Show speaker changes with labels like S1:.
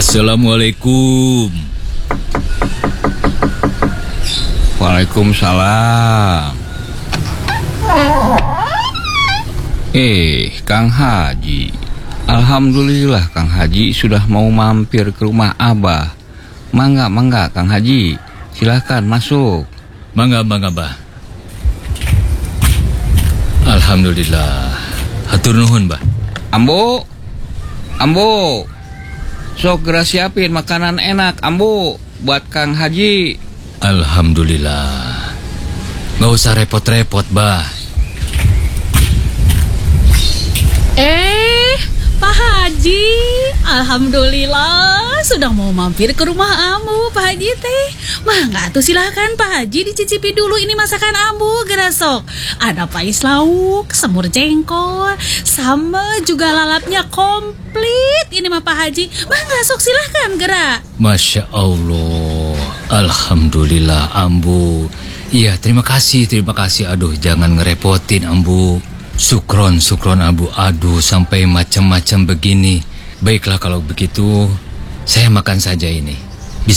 S1: Assalamualaikum.
S2: Waalaikumsalam. Kang Haji. Alhamdulillah Kang Haji sudah mau mampir ke rumah Abah. Mangga Kang Haji. Silahkan masuk.
S1: Mangga, Bah. Alhamdulillah. Hatur nuhun, Bah.
S2: Ambo. Sok geura siapin makanan enak, Ambo, buat Kang Haji.
S1: Alhamdulillah. Nggak usah repot-repot, Bah.
S3: Pak Haji, alhamdulillah sudah mau mampir ke rumah Ambu, Pak Haji teh. Mangga tuh silahkan Pak Haji dicicipi dulu ini masakan Ambu, geura sok. Ada pais lauk, semur jengkol, sama juga lalapnya komplit. Ini mah Pak Haji, mangga sok silahkan geura.
S1: Masya Allah. Alhamdulillah, Ambu. Iya, terima kasih. Aduh, jangan ngerepotin, Ambu. Sukron Ambu. Aduh, sampai macam-macam begini. Baiklah kalau begitu, saya makan saja ini.